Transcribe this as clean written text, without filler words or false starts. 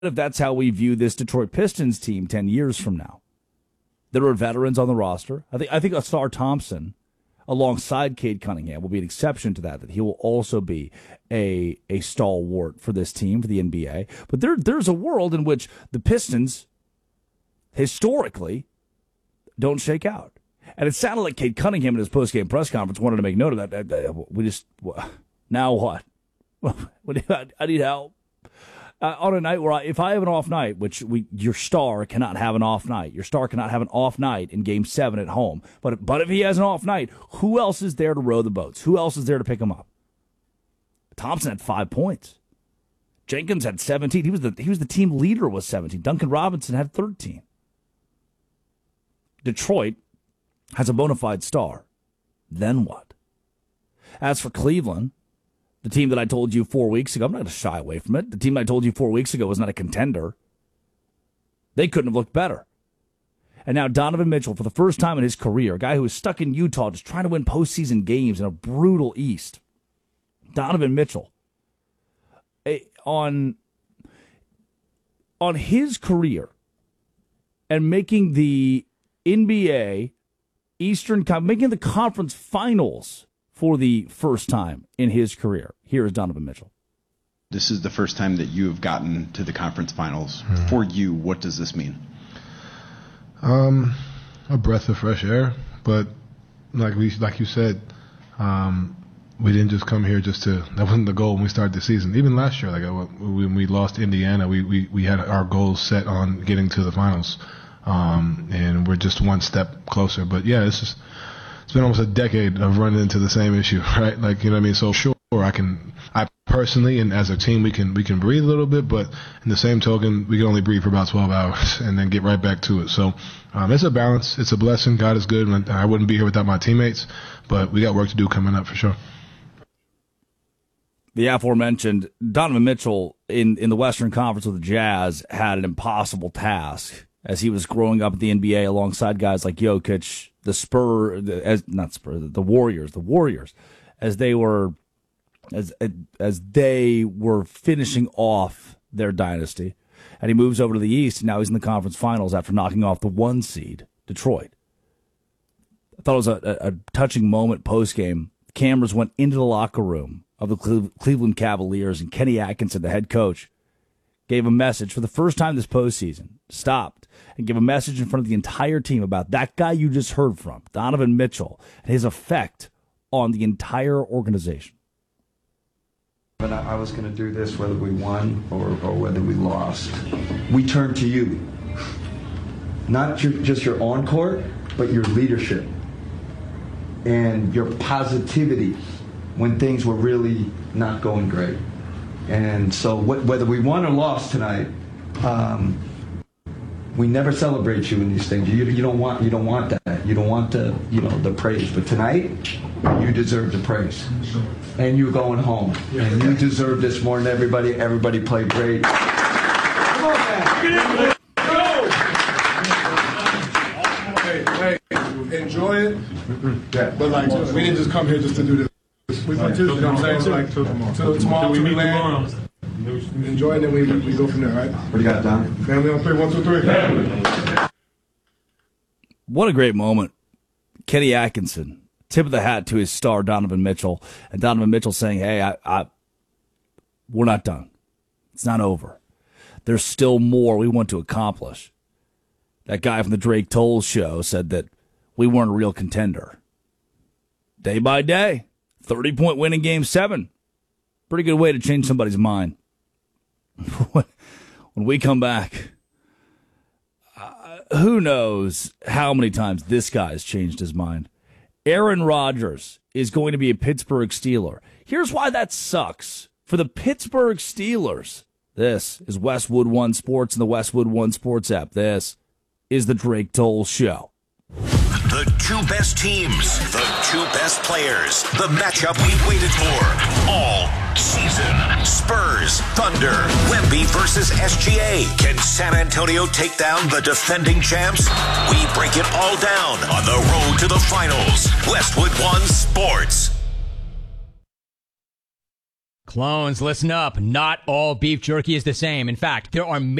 if that's how we view this Detroit Pistons team 10 years from now. There are veterans on the roster. I think Ausar Thompson, alongside Cade Cunningham, will be an exception to that he will also be a stalwart for this team, for the NBA. But there's a world in which the Pistons, historically, don't shake out. And it sounded like Cade Cunningham in his postgame press conference wanted to make note of that. Now what? I need help. On a night where if I have an off night, which your star cannot have an off night. Your star cannot have an off night in Game 7 at home. But if he has an off night, who else is there to row the boats? Who else is there to pick him up? Thompson had 5 points. Jenkins had 17. He was the team leader with 17. Duncan Robinson had 13. Detroit has a bona fide star. Then what? As for Cleveland, the team that I told you 4 weeks ago, I'm not going to shy away from it. The team I told you 4 weeks ago was not a contender. They couldn't have looked better. And now Donovan Mitchell, for the first time in his career, a guy who was stuck in Utah just trying to win postseason games in a brutal East. Donovan Mitchell, on his career and making the NBA making the conference finals for the first time in his career. Here is Donovan Mitchell. This is the first time that you have gotten to the conference finals. For you, what does this mean? A breath of fresh air, but like you said, we didn't just come here that wasn't the goal when we started the season. Even last year, when we lost Indiana, we had our goals set on getting to the finals, and we're just one step closer. But yeah, it's been almost a decade of running into the same issue, right? Like, you know what I mean? So sure, I personally and as a team, we can breathe a little bit, but in the same token, we can only breathe for about 12 hours and then get right back to it. So it's a balance. It's a blessing. God is good. I wouldn't be here without my teammates, but we got work to do coming up for sure. The aforementioned Donovan Mitchell in the Western Conference with the Jazz had an impossible task as he was growing up at the NBA alongside guys like Jokic, the Warriors, as they were finishing off their dynasty. And he moves over to the East, and now he's in the conference finals after knocking off the 1 seed, Detroit. I thought it was a touching moment post-game. Cameras went into the locker room of the Cleveland Cavaliers, and Kenny Atkinson, the head coach, gave a message for the first time this postseason, stopped and gave a message in front of the entire team about that guy you just heard from, Donovan Mitchell, and his effect on the entire organization. And I was going to do this whether we won or whether we lost. We turn to you. Not just your on-court, but your leadership and your positivity when things were really not going great. And so whether we won or lost tonight, we never celebrate you in these things. You don't want that. You don't want the praise. But tonight, you deserve the praise. And you're going home. And you deserve this more than everybody. Everybody played great. Come on, man. Hey, enjoy it. But we didn't just come here just to do this. We put you know what I'm saying? So tomorrow we land. Enjoy it, and then we go from there, right? What do you got, Don? Family on 3, 1, 2, 3. What a great moment. Kenny Atkinson, tip of the hat to his star, Donovan Mitchell. And Donovan Mitchell saying, hey, we're not done. It's not over. There's still more we want to accomplish. That guy from the Drake Tolles show said that we weren't a real contender. Day by day, 30-point win in Game 7. Pretty good way to change somebody's mind. When we come back, who knows how many times this guy has changed his mind. Aaron Rodgers is going to be a Pittsburgh Steeler. Here's why that sucks. For the Pittsburgh Steelers, this is Westwood One Sports and the Westwood One Sports app. This is the Drake Tolles Show. The two best teams, the two best players, the matchup we've waited for all season. Spurs, Thunder, Wemby versus SGA. Can San Antonio take down the defending champs? We break it all down on the road to the finals. Westwood One Sports. Clones, listen up. Not all beef jerky is the same. In fact, there are